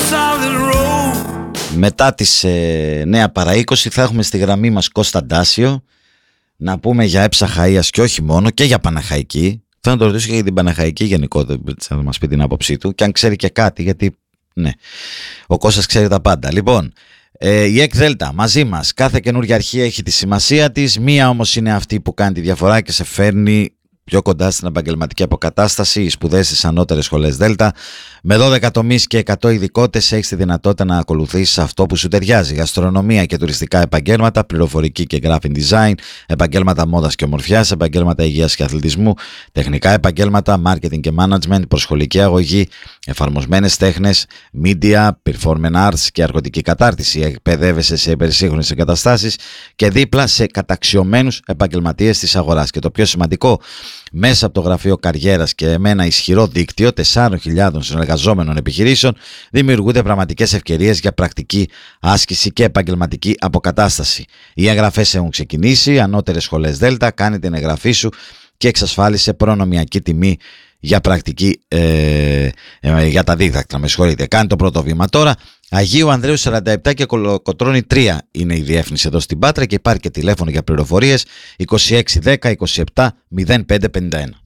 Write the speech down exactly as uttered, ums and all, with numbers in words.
Μετά τις ε, νέα παρά είκοσι θα έχουμε στη γραμμή μας Κώστα Ντάσιο να πούμε για έψα Χαΐας και όχι μόνο, και για Παναχαϊκή. Θέλω να το ρωτήσω και για την Παναχαϊκή γενικότερα, να μας πει την άποψή του και αν ξέρει και κάτι, γιατί ναι, ο Κώστας ξέρει τα πάντα. Λοιπόν, ε, η ΕΚ Δέλτα μαζί μας, κάθε καινούργια αρχή έχει τη σημασία της, μία όμως είναι αυτή που κάνει τη διαφορά και σε φέρνει πιο κοντά στην επαγγελματική αποκατάσταση. Οι σπουδές στις ανώτερες σχολές Δέλτα, με δώδεκα τομείς και εκατό ειδικότητες, έχεις τη δυνατότητα να ακολουθήσεις αυτό που σου ταιριάζει. Γαστρονομία και τουριστικά επαγγέλματα, πληροφορική και graphic design, επαγγέλματα μόδας και ομορφιάς, επαγγέλματα υγείας και αθλητισμού, τεχνικά επαγγέλματα, marketing και management, προσχολική αγωγή, εφαρμοσμένες τέχνες, media, performing arts και αρχοντική κατάρτιση. Εκπαιδεύεσαι σε υπερσύγχρονες εγκαταστάσεις και δίπλα σε καταξιωμένους επαγγελματίες της αγοράς. Και το πιο σημαντικό, μέσα από το Γραφείο Καριέρας και με ένα ισχυρό δίκτυο τεσσάρων χιλιάδων συνεργαζόμενων επιχειρήσεων δημιουργούνται πραγματικές ευκαιρίες για πρακτική άσκηση και επαγγελματική αποκατάσταση. Οι εγγραφές έχουν ξεκινήσει, ανώτερες σχολές Δέλτα, κάνε την εγγραφή σου και εξασφάλισε προνομιακή τιμή για πρακτική ε, ε, για τα δίδακτρα. Με συγχωρείτε. Κάνει το πρώτο βήμα τώρα. Αγίου Ανδρέου σαράντα επτά και Κολοκοτρώνη τρία είναι η διεύθυνση εδώ στην Πάτρα και υπάρχει και τηλέφωνο για πληροφορίες είκοσι έξι δέκα είκοσι επτά μηδέν πέντε πενήντα ένα.